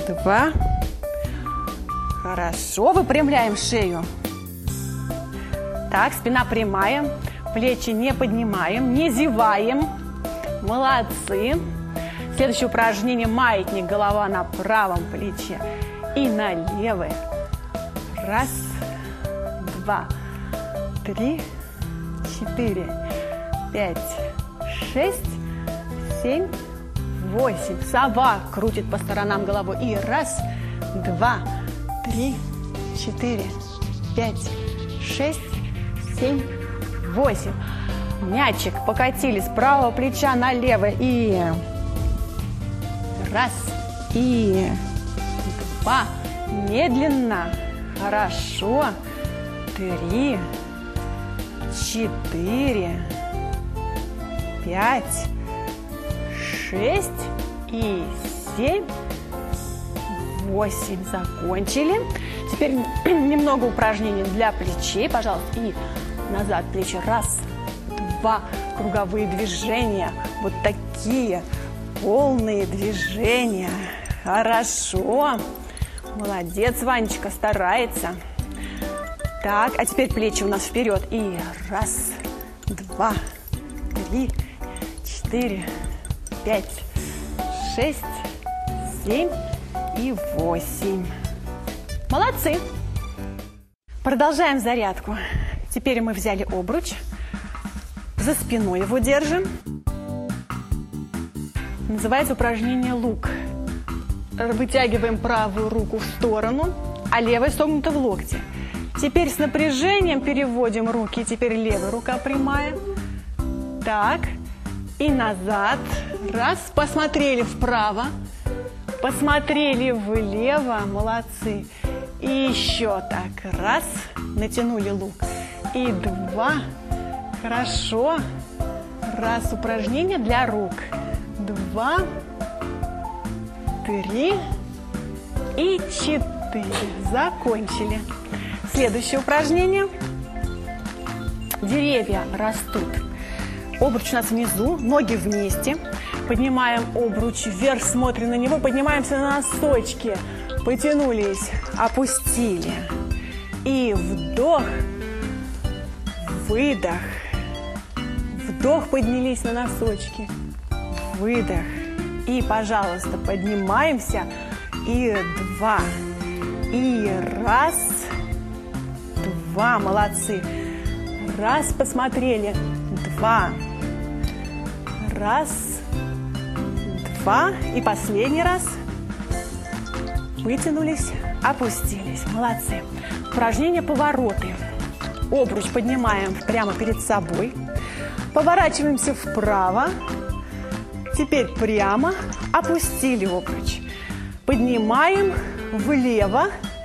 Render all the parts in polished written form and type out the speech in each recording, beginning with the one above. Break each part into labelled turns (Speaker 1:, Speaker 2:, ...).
Speaker 1: 2. Хорошо, выпрямляем шею. Так, спина прямая, плечи не поднимаем, не зеваем. Молодцы. Следующее упражнение – маятник, голова на правом плече и на левое. 1, 2, 3, 4, 5, 6, 7, 8. Сова крутит по сторонам головой. И 1, 2, 3, 4, 5, 6, 7, 8. Мячик покатили с правого плеча на левое. И 1, и 2. Медленно. Хорошо. 3, 4, 5, 6 и 7, 8. Закончили. Теперь немного упражнений для плечей. Пожалуйста, и назад плечи. 1, 2. Круговые движения. Вот такие полные движения. Хорошо. Молодец, Ванечка, старается. Так, а теперь плечи у нас вперед. И 1, 2, 3, 4, 5, 6, 7 и 8. Молодцы! Продолжаем зарядку. Теперь мы взяли обруч. За спиной его держим. Называется упражнение «Лук». Вытягиваем правую руку в сторону, а левая согнута в локте. Теперь с напряжением переводим руки. Теперь левая рука прямая. Так. И назад. 1. Посмотрели вправо. Посмотрели влево. Молодцы. И еще так. 1. Натянули лук. И 2. Хорошо. 1. Упражнение для рук. 2. 3 и 4. Закончили. Следующее упражнение. Деревья растут. Обруч у нас внизу, ноги вместе. Поднимаем обруч вверх, смотрим на него, поднимаемся на носочки. Потянулись, опустили. И вдох, выдох. Вдох, поднялись на носочки. Выдох. И, пожалуйста, поднимаемся. И 2. И 1, 2. Молодцы. 1. Посмотрели. 2. 1, 2. И последний раз. Вытянулись, опустились. Молодцы. Упражнение повороты. Обруч поднимаем прямо перед собой. Поворачиваемся вправо. Теперь прямо опустили обруч. Поднимаем влево.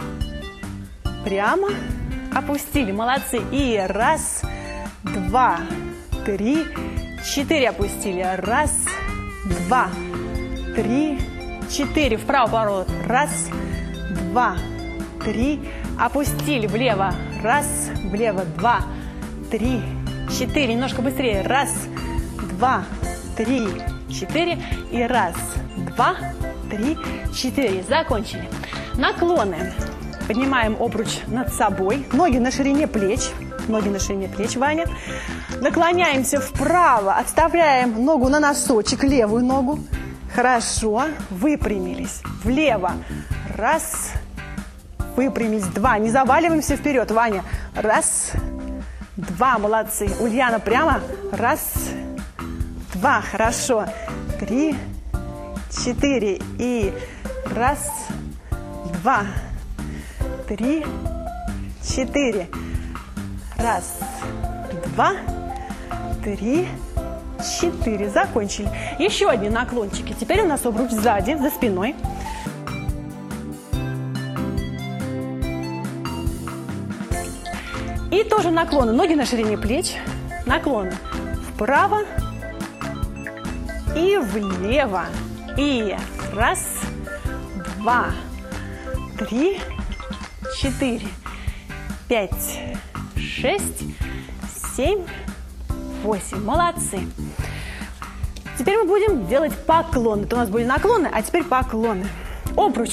Speaker 1: Прямо опустили. Молодцы. И 1, 2, 3, 4. Опустили. 1, 2, 3, 4. Вправо поворот. 1, 2, 3. Опустили. Влево. 1. Влево. 2, 3, 4. Немножко быстрее. 1, 2, 3, 4. И 1, 2, 3, 4. Закончили. Наклоны. Поднимаем обруч над собой. Ноги на ширине плеч. Ноги на ширине плеч, Ваня. Наклоняемся вправо. Отставляем ногу на носочек, левую ногу. Хорошо. Выпрямились. Влево. 1. Выпрямились. 2. Не заваливаемся вперед, Ваня. 1, 2. Молодцы. Ульяна прямо. 1, 2. Хорошо. 3, 4. И 1, 2, 3, 4. 1, 2, 3, 4. Закончили. Еще одни наклончики. Теперь у нас обруч сзади, за спиной. И тоже наклоны. Ноги на ширине плеч. Наклоны вправо и влево. И 1, 2, 3, 4, 5, 6, 7, 8. Молодцы. Теперь мы будем делать поклоны. Это у нас были наклоны, а теперь поклоны. Обруч